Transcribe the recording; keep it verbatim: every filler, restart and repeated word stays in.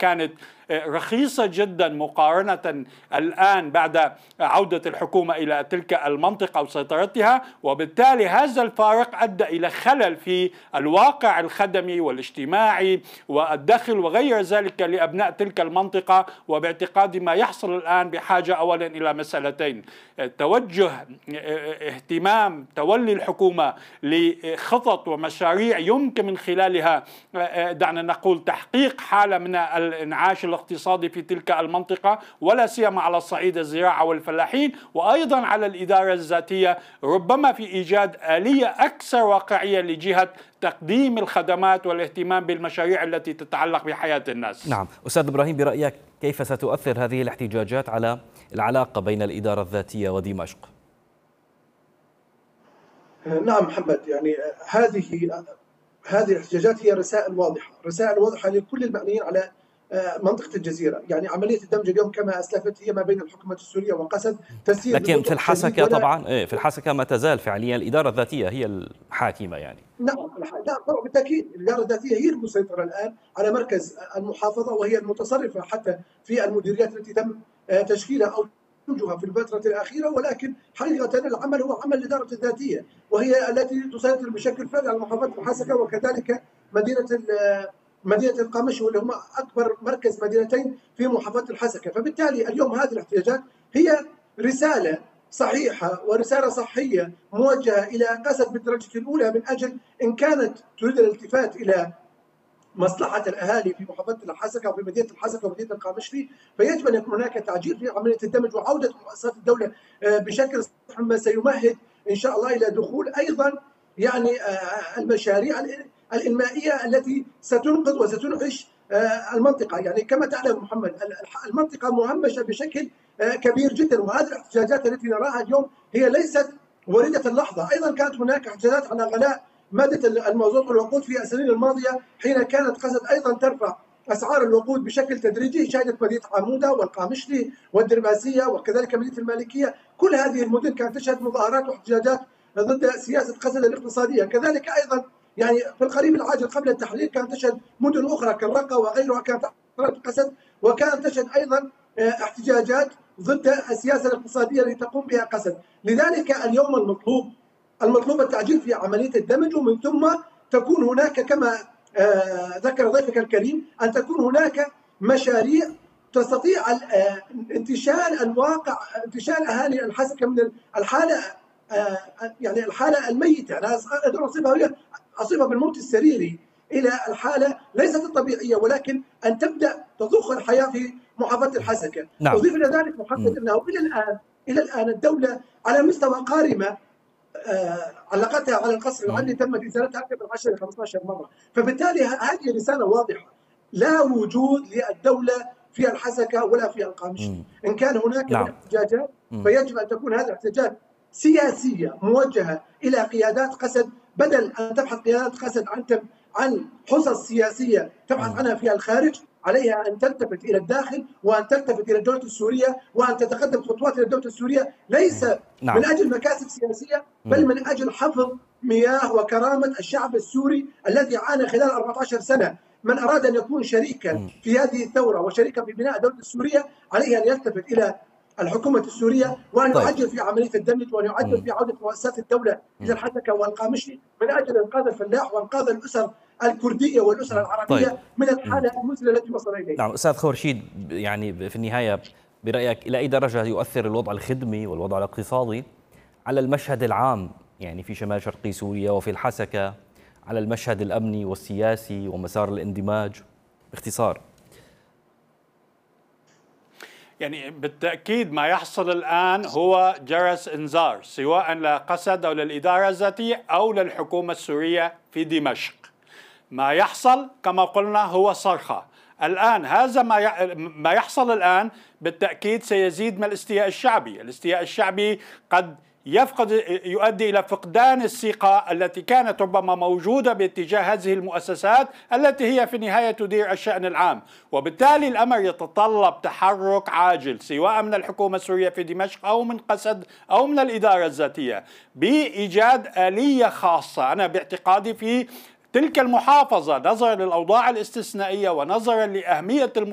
كانت رخيصة جدا مقارنة الآن بعد عودة الحكومة إلى تلك المنطقة وسيطرتها، وبالتالي هذا الفارق أدى إلى خلل في الواقع الخدمي والاجتماعي والدخل وغير ذلك لأبناء تلك المنطقة. وباعتقادي ما يحصل الآن بحاجة أولا إلى مسألتين: توجه اهتمام تولي الحكومة لخطط ومشاريع يمكن من خلالها دعنا نقول تحقيق حالة من الانعاش الاقتصادي في تلك المنطقة، ولا سيما على الصعيد الزراعة والفلاحين، وأيضا على الإدارة الذاتية، ربما في إيجاد آلية أكثر واقعية لجهة تقديم الخدمات والاهتمام بالمشاريع التي تتعلق بحياة الناس. نعم أستاذ إبراهيم، برأيك كيف ستؤثر هذه الاحتجاجات على العلاقة بين الإدارة الذاتية ودمشق؟ نعم محمد، يعني هذه هذه الاحتجاجات هي رسائل واضحة، رسائل واضحة لكل المعنيين على منطقة الجزيرة. يعني عملية الدمج اليوم كما أسلفت هي ما بين الحكومة السورية وقسد تسيير، لكن في الحسكة طبعا إيه في الحسكة ما تزال فعليا الإدارة الذاتية هي الحاكمة يعني. نعم نعم طبعا بالتأكيد الإدارة الذاتية هي المسيطرة الآن على مركز المحافظة، وهي المتصرفة حتى في المديريات التي تم تشكيلها أو توجهها في الفترة الأخيرة. ولكن حقيقة العمل هو عمل الإدارة الذاتية، وهي التي تسيطر بشكل فعلي على محافظة الحسكة وكذلك مدينة مدينة القامشي، واللي هم أكبر مركز مدينتين في محافظة الحسكة. فبالتالي اليوم هذه الاحتجاجات هي رسالة صحيحة ورسالة صحية موجهة إلى قسد بالدرجة الأولى، من أجل إن كانت تريد الالتفات إلى مصلحة الأهالي في محافظة الحسكة وفي مدينة الحسكة ومدينة القامشلي، فيجب أن يكون هناك تعجيل في عملية الدمج وعودة مؤسسات الدولة بشكل صحيح، ما سيمهد إن شاء الله إلى دخول أيضا يعني المشاريع الإنمائية التي ستنقذ وستنعش المنطقة. يعني كما تعلم محمد المنطقة مهمشة بشكل كبير جدا، وهذه الاحتجاجات التي نراها اليوم هي ليست وليدة اللحظة. أيضا كانت هناك احتجاجات على غلاء مادة المازوت والوقود في السنين الماضية، حين كانت قسد أيضا ترفع أسعار الوقود بشكل تدريجي. شهدت مدينة عمودة والقامشلي والدرباسية وكذلك مدينة المالكية، كل هذه المدن كانت تشهد مظاهرات واحتجاجات ضد سياسة قسد الاقتصادية. كذلك أيضا يعني في القريب العاجل قبل التحرير كانت تشهد مدن أخرى كالرقة وغيرها كانت قسد، وكانت تشهد أيضا احتجاجات ضد السياسة الاقتصادية التي تقوم بها قسد. لذلك اليوم المطلوب المطلوب التعجيل في عملية الدمج، ومن ثم تكون هناك كما ذكر ضيفك الكريم أن تكون هناك مشاريع تستطيع انتشال الواقع، انتشال أهالي الحسكة من الحالة يعني الحالة الميتة. أنا أصيبها أصيبها بالموت السريري إلى الحالة ليست الطبيعية، ولكن أن تبدأ تضخ الحياة في محافظة الحسكة. نعم. أضيف إلى ذلك محمد أنه إلى الآن إلى الآن الدولة على مستوى قارمة آه علاقتها على القصر العيني تمت إزالتها أكثر من عشرة إلى خمسة عشر مرة. فبالتالي هذه رسالة واضحة: لا وجود للدولة في الحسكة ولا في القامشي. إن كان هناك نعم. احتجاجات فيجب أن تكون هذه الاحتجاجات سياسية موجهة إلى قيادات قسد، بدل أن تبحث قيادات قسد عن عن حصص سياسية تبحث عنها في الخارج. عليها أن تلتفت إلى الداخل وأن تلتفت إلى الدولة السورية وأن تتقدم خطوات إلى الدولة السورية، ليس نعم. من أجل مكاسب سياسية بل من أجل حفظ مياه وكرامة الشعب السوري الذي عانى خلال أربعة عشر سنة. من أراد أن يكون شريكا في هذه الثورة وشريكا في بناء الدولة السورية عليه أن يلتفت إلى الحكومة السورية وأن طيب. يعجل في عملية الدمج وأن يعجل في عودة مؤسسات الدولة إلى الحسكة والقامشي، من أجل إنقاذ الفلاح وإنقاذ الأسر الكردية والأسر العربية طيب. من الحالة المزرية التي وصل إليها. نعم أستاذ خورشيد، يعني في النهاية برأيك إلى أي درجة يؤثر الوضع الخدمي والوضع الاقتصادي على المشهد العام يعني في شمال شرقي سوريا وفي الحسكة، على المشهد الأمني والسياسي ومسار الاندماج باختصار؟ يعني بالتأكيد ما يحصل الآن هو جرس إنذار، سواء لقسد أو للإدارة الذاتية أو للحكومة السورية في دمشق. ما يحصل كما قلنا هو صرخة. الآن هذا ما ما يحصل الآن بالتأكيد سيزيد من الاستياء الشعبي. الاستياء الشعبي قد يفقد يؤدي إلى فقدان الثقة التي كانت ربما موجودة باتجاه هذه المؤسسات التي هي في النهاية تدير الشأن العام، وبالتالي الأمر يتطلب تحرك عاجل سواء من الحكومة السورية في دمشق أو من قسد أو من الإدارة الذاتية بإيجاد آلية خاصة. أنا باعتقادي في تلك المحافظة نظرا للأوضاع الاستثنائية ونظرا لأهمية